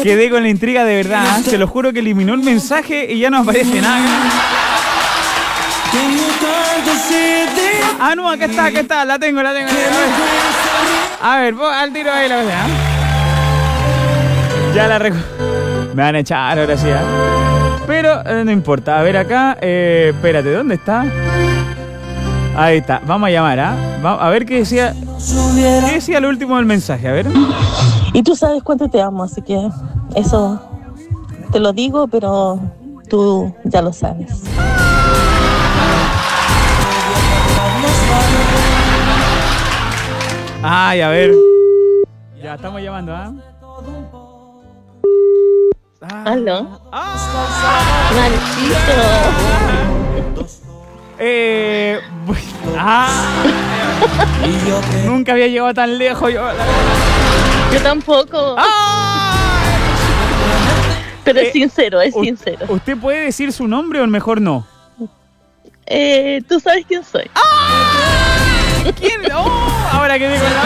Quedé con la intriga de verdad. Se lo juro que eliminó el mensaje y ya no aparece nada. Ah, no, acá está. La tengo. A ver, vos al tiro ahí la cosa. Ya la me van a echar ahora sí. Pero no importa. A ver acá. Espérate, ¿dónde está? Ahí está. Vamos a llamar, a ver qué decía. ¿Qué decía el último del mensaje? A ver. Y tú sabes cuánto te amo, así que eso te lo digo, pero tú ya lo sabes. Ay, a ver. Ya estamos llamando, ¿Aló? Nunca había llegado tan lejos yo. Yo tampoco. Pero es sincero, sincero. ¿Usted puede decir su nombre o mejor no? Tú sabes quién soy. ¿Quién? Ahora que digo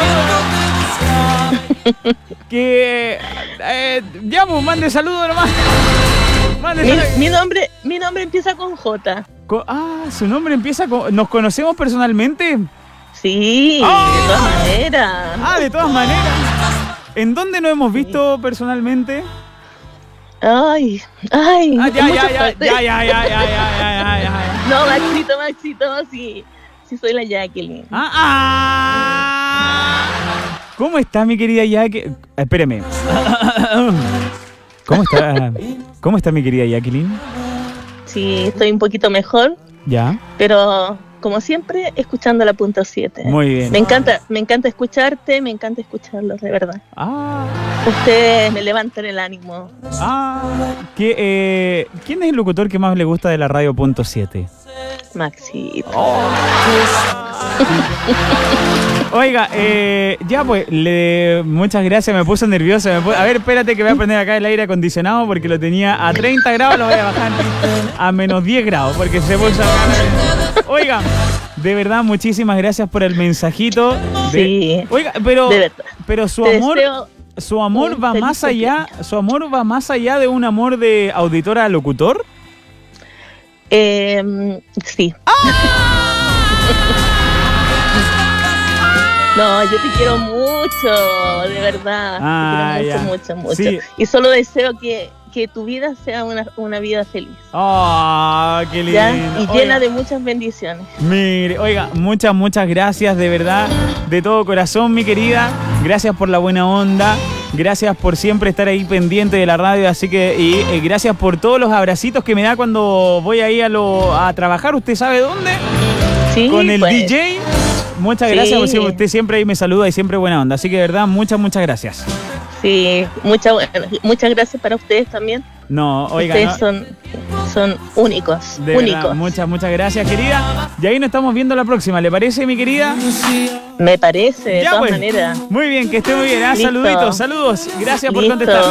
la voz. Que ya, pues, mande saludos nomás. Mi nombre empieza con J. Su nombre empieza con... ¿Nos conocemos personalmente? Sí, de todas maneras. De todas maneras. ¿En dónde nos hemos visto personalmente? Ay. Ya. No, Maxito, sí soy la Jacqueline. ¿Cómo está mi querida Jacqueline? Espéreme. ¿Cómo está mi querida Jacqueline? Sí, estoy un poquito mejor. Ya. Pero como siempre, escuchando la punto 7. Muy bien. Me encanta escucharte, me encanta escucharlos, de verdad. Ustedes me levantan el ánimo. ¿Quién es el locutor que más le gusta de la radio punto 7? Maxito. Oiga, ya pues, muchas gracias, me puse nervioso. A ver, espérate que voy a prender acá el aire acondicionado porque lo tenía a 30 grados, lo voy a bajar a menos 10 grados porque se puso acá. Oiga, de verdad, muchísimas gracias por el mensajito. Sí. Oiga, pero su amor va más allá, su amor va más allá de un amor de auditora a locutor. Sí. No, yo te quiero mucho, de verdad. Te quiero mucho. Sí. Y solo deseo que tu vida sea una vida feliz. ¡Qué lindo! ¿Ya? Y llena de muchas bendiciones. Mire, oiga, muchas gracias, de verdad, de todo corazón, mi querida. Gracias por la buena onda. Gracias por siempre estar ahí pendiente de la radio, así que y gracias por todos los abracitos que me da cuando voy ahí a trabajar. ¿Usted sabe dónde? Sí, con el pues. DJ. Muchas gracias, porque usted siempre ahí me saluda y siempre buena onda. Así que de verdad, muchas gracias. Sí, muchas gracias para ustedes también. No, oiga, ustedes son únicos. De verdad, muchas gracias, querida. Y ahí nos estamos viendo la próxima, ¿le parece, mi querida? Me parece, de todas maneras. Muy bien, que esté muy bien. Saluditos, saludos. Gracias por contestar.